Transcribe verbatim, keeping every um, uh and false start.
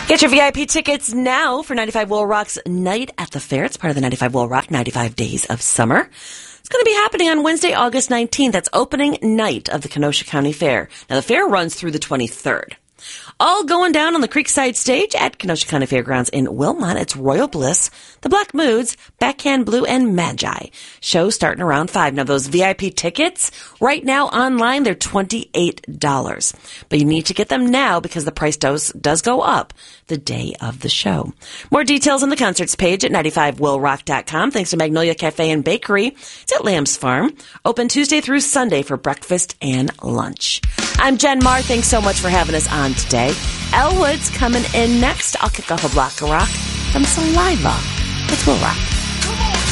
Get your V I P tickets now for ninety-five Will Rock's Night at the Fair. It's part of the ninety-five Will Rock ninety-five Days of Summer. It's going to be happening on Wednesday, August nineteenth. That's opening night of the Kenosha County Fair. Now, the fair runs through the twenty-third. All going down on the Creekside stage at Kenosha County Fairgrounds in Wilmot. It's Royal Bliss, The Black Moods, Backhand Blue, and Magi. Show starting around five. Now, those V I P tickets, right now online, they're twenty-eight dollars. But you need to get them now because the price does, does go up the day of the show. More details on the concerts page at ninety-five will rock dot com. Thanks to Magnolia Cafe and Bakery. It's at Lamb's Farm. Open Tuesday through Sunday for breakfast and lunch. I'm Jen Marr. Thanks so much for having us on today. Elwood's coming in next. I'll kick off a block of rock from Saliva. It's Will Rock.